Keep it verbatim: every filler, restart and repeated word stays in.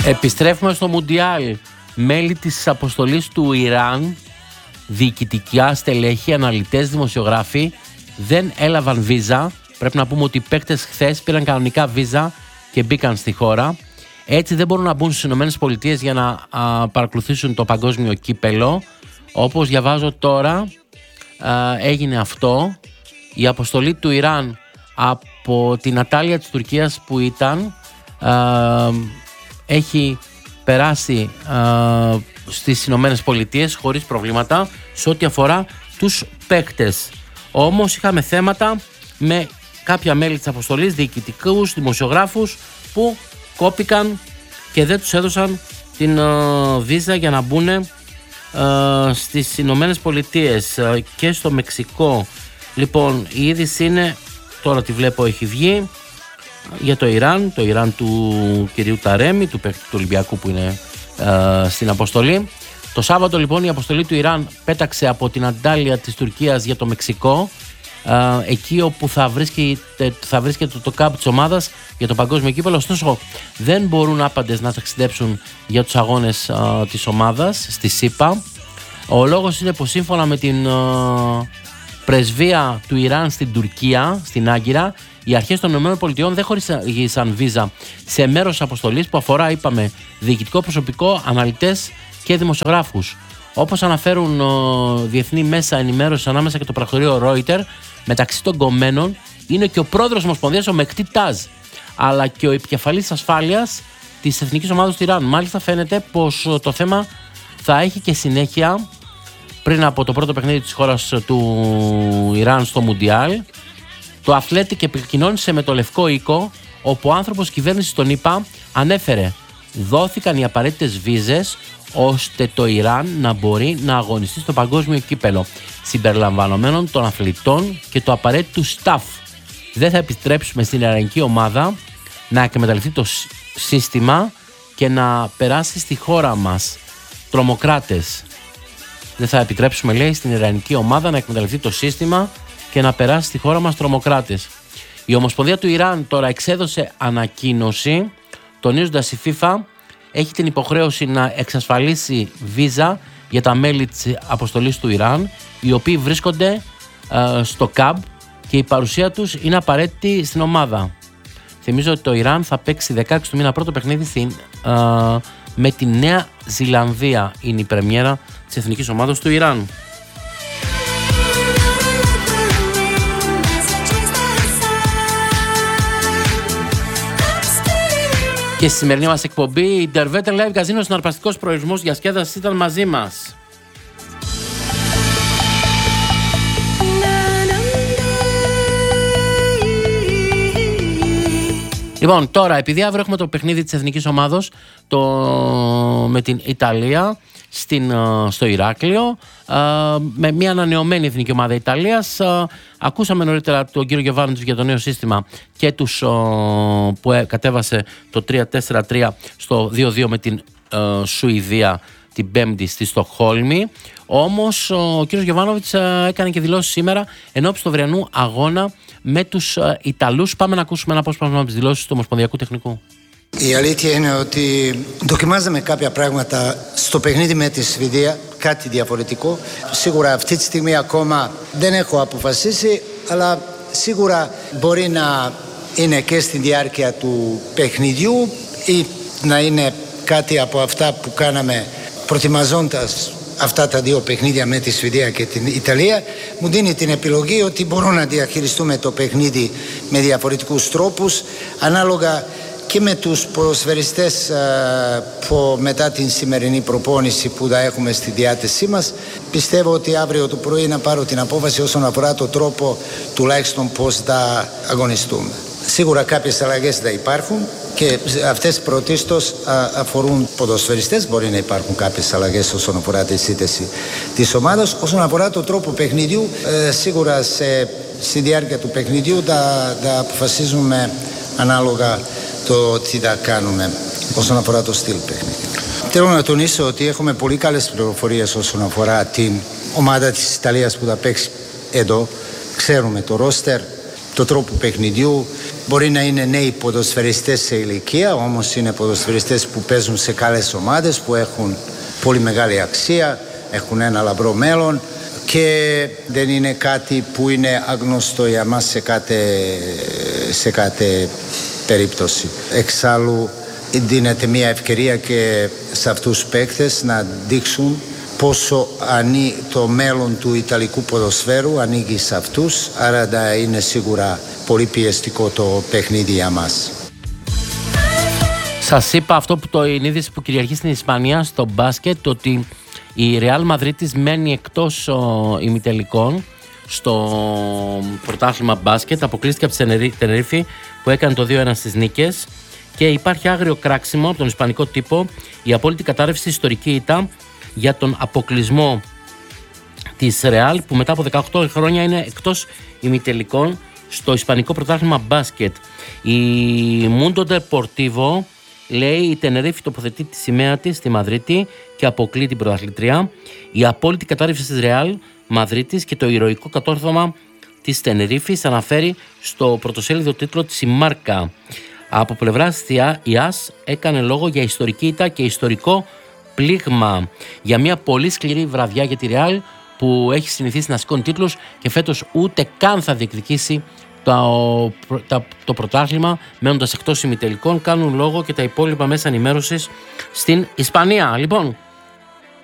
Επιστρέφουμε στο Μουντιάλ. Μέλη της αποστολής του Ιράν, διοικητικά στελέχη, αναλυτές, δημοσιογράφοι δεν έλαβαν βίζα. Πρέπει να πούμε ότι οι παίκτες χθες πήραν κανονικά βίζα και μπήκαν στη χώρα. Έτσι δεν μπορούν να μπουν στις ΗΠΑ για να α, παρακολουθήσουν το παγκόσμιο κύπελο. Όπως διαβάζω τώρα, α, έγινε αυτό. Η αποστολή του Ιράν από την Ατάλια της Τουρκίας που ήταν α, έχει περάσει α, στις Ηνωμένες Πολιτείες χωρίς προβλήματα σε ό,τι αφορά τους παίκτες. Όμως είχαμε θέματα με κάποια μέλη της αποστολής, διοικητικούς, δημοσιογράφους που κόπηκαν και δεν τους έδωσαν την α, βίζα για να μπουν α, στις Ηνωμένες Πολιτείες α, και στο Μεξικό. Λοιπόν, η είδηση είναι, τώρα τη βλέπω έχει βγει, για το Ιράν, το Ιράν του κυρίου Ταρέμι, του παίκτη του Ολυμπιακού που είναι ε, στην αποστολή. Το Σάββατο λοιπόν η αποστολή του Ιράν πέταξε από την Αντάλια της Τουρκίας για το Μεξικό, ε, εκεί όπου θα βρίσκεται, θα βρίσκεται το κάμπ της ομάδας για το παγκόσμιο κύπελλο. Ωστόσο δεν μπορούν άπαντες να ταξιδέψουν για τους αγώνες ε, της ομάδας στη ΣΥΠΑ. Ο λόγος είναι πως σύμφωνα με την ε, πρεσβεία του Ιράν στην Τουρκία, στην Άγκυρα, οι αρχές των ΗΠΑ δεν χωρίσαν βίζα σε μέρος αποστολής που αφορά, είπαμε, διοικητικό προσωπικό, αναλυτές και δημοσιογράφους. Όπως αναφέρουν ο, διεθνή μέσα ενημέρωσης ανάμεσα και το πρακτορείο Reuters, μεταξύ των κομμένων είναι και ο πρόεδρος της Ομοσπονδίας, ο Μεχτή Τάζ, αλλά και ο επικεφαλής ασφάλειας της Εθνικής Ομάδας του Ιράν. Μάλιστα φαίνεται πως το θέμα θα έχει και συνέχεια πριν από το πρώτο παιχνίδι της χώρας του Ιράν στο Μουντιάλ. Το Athletic επικοινώνησε με το Λευκό Οίκο, όπου ο άνθρωπος κυβέρνησης των ΗΠΑ ανέφερε δόθηκαν οι απαραίτητες βίζες ώστε το Ιράν να μπορεί να αγωνιστεί στο παγκόσμιο κύπελλο, συμπεριλαμβανομένων των αθλητών και του απαραίτητου staff. Δεν θα επιτρέψουμε στην ιρανική ομάδα να εκμεταλλευτεί το σύστημα και να περάσει στη χώρα μας τρομοκράτες. Δεν θα επιτρέψουμε, λέει, στην ιρανική ομάδα να εκμεταλλευτεί το σύστημα και να περάσει στη χώρα μας τρομοκράτες. Η Ομοσπονδία του Ιράν τώρα εξέδωσε ανακοίνωση, τονίζοντας η FIFA έχει την υποχρέωση να εξασφαλίσει βίζα για τα μέλη της αποστολής του Ιράν, οι οποίοι βρίσκονται ε, στο ΚΑΜΠ και η παρουσία τους είναι απαραίτητη στην ομάδα. Θυμίζω ότι το Ιράν θα παίξει δεκαέξι του μήνα πρώτο παιχνίδι στην, ε, με τη Νέα Ζηλανδία. Είναι η πρεμιέρα της εθνικής ομάδας του Ιράν. Και στη σημερινή μας εκπομπή η Derwetter Live Casino, συναρπαστικός προορισμός διασκέδασης, ήταν μαζί μας. Λοιπόν, τώρα, επειδή αύριο έχουμε το παιχνίδι της εθνικής ομάδος το, με την Ιταλία στην, στο Ηράκλειο, με μια ανανεωμένη εθνική ομάδα Ιταλίας. Ακούσαμε νωρίτερα τον κύριο Γιωβάνοβιτς για το νέο σύστημα και τους που κατέβασε το τρία τέσσερα τρία στο δύο δύο με την Σουηδία την Πέμπτη στη Στοκχόλμη. Όμως ο κύριος Γιωβάνοβιτς έκανε και δηλώσεις σήμερα ενώπιση του αυριανού αγώνα με τους Ιταλούς. Πάμε να ακούσουμε ένα απόσπασμα από τις δηλώσεις του Ομοσπονδιακού Τεχνικού. Η αλήθεια είναι ότι δοκιμάζαμε κάποια πράγματα στο παιχνίδι με τη Σουηδία, κάτι διαφορετικό. Σίγουρα αυτή τη στιγμή ακόμα δεν έχω αποφασίσει, αλλά σίγουρα μπορεί να είναι και στη διάρκεια του παιχνιδιού ή να είναι κάτι από αυτά που κάναμε προετοιμαζόντας αυτά τα δύο παιχνίδια με τη Σουηδία και την Ιταλία. Μου δίνει την επιλογή ότι μπορούμε να διαχειριστούμε το παιχνίδι με διαφορετικούς τρόπους, ανάλογα και με τους ποδοσφαιριστές που μετά την σημερινή προπόνηση που θα έχουμε στη διάθεσή μας. Πιστεύω ότι αύριο το πρωί να πάρω την απόφαση όσον αφορά το τρόπο τουλάχιστον πώς θα αγωνιστούμε. Σίγουρα κάποιες αλλαγές θα υπάρχουν και αυτές πρωτίστως αφορούν ποδοσφαιριστές. Μπορεί να υπάρχουν κάποιες αλλαγές όσον αφορά τη σύνθεση της ομάδας. Όσον αφορά το τρόπο παιχνιδιού, σίγουρα σε, στη διάρκεια του παιχνιδιού θα, θα αποφασίζουμε ανάλογα το τι θα κάνουμε όσον αφορά το στυλ παιχνιδιού. Θέλω να τονίσω ότι έχουμε πολύ καλές πληροφορίες όσον αφορά την ομάδα της Ιταλίας που θα παίξει εδώ. Ξέρουμε το ρόστερ, το τρόπο παιχνιδιού, Μπορεί να είναι νέοι ποδοσφαιριστές σε ηλικία, όμως είναι ποδοσφαιριστές που παίζουν σε καλές ομάδες, που έχουν πολύ μεγάλη αξία, έχουν ένα λαμπρό μέλλον και δεν είναι κάτι που είναι άγνωστο για μας σε κάθε, σε κάθε περίπτωση. Εξάλλου δίνεται μια ευκαιρία και σε αυτούς τους παίκτες να δείξουν πόσο ανή, το μέλλον του Ιταλικού ποδοσφαίρου ανοίγει σε αυτούς, άρα θα είναι σίγουρα πολύ πιεστικό το παιχνίδι για μας. Σας είπα αυτό που το είναι είδηση που κυριαρχεί στην Ισπανία στο μπάσκετ, ότι η Ρεάλ Μαδρίτης μένει εκτός ο, ημιτελικών στο πρωτάθλημα μπάσκετ, αποκλείστηκε από τη Τενερίφη που έκανε το δύο ένα στις νίκες και υπάρχει άγριο κράξιμο από τον ισπανικό τύπο, η απόλυτη κατάρρευση ιστορική ήττα για τον αποκλεισμό της Ρεάλ που μετά από δεκαοκτώ χρόνια είναι εκτός ημιτελικών στο ισπανικό πρωτάθλημα μπάσκετ. Η Mundo Deportivo λέει η Τενερίφη τοποθετεί τη σημαία της στη Μαδρίτη και αποκλεί την πρωταθλήτρια. Η απόλυτη κατάρρευση της Ρεάλ Μαδρίτης και το ηρωικό κατόρθωμα της Τενερίφης αναφέρει στο πρωτοσέλιδο τίτλο της η Μάρκα. Από πλευράς της ΙΑΣ έκανε λόγο για ιστορική ήττα και ιστορικό πλήγμα για μια πολύ σκληρή βραδιά για τη Ρεάλ που έχει συνηθίσει να σηκώνει τίτλους και φέτος ούτε καν θα διεκδικήσει το, το, το πρωτάθλημα μένοντας εκτός ημιτελικών. Κάνουν λόγο και τα υπόλοιπα μέσα ενημέρωσης στην Ισπανία. Λοιπόν,